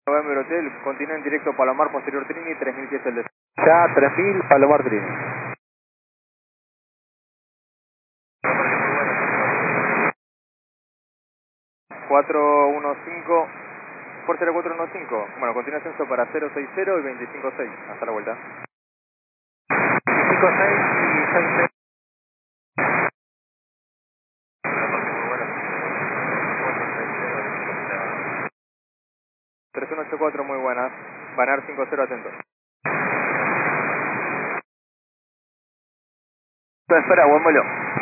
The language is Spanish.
November Hotel, continúa en directo Palomar, posterior Trini, 3000 pies el destino. Ya, 3000, Palomar Trini. 415, Fuerza 415, bueno, continúa ascenso para 060 y 256, hasta la vuelta. 56 y 66. 3184, muy buenas, Banar 50, atento. Espera, buen vuelo.